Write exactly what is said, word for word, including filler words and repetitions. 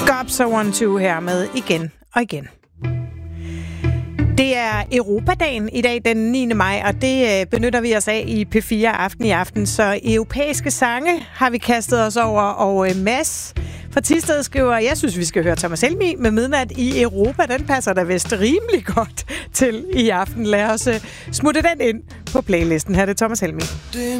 Scops og One Two her med igen og igen. Det er Europadagen i dag, den niende maj, og det benytter vi os af i P fire Aften i aften. Så europæiske sange har vi kastet os over, og Mads fra Thisted skriver, jeg synes, vi skal høre Thomas Helmig med Midnat i Europa. Den passer da vist rimelig godt til i aften. Lad os smutte den ind på playlisten. Her er det Thomas Helmig.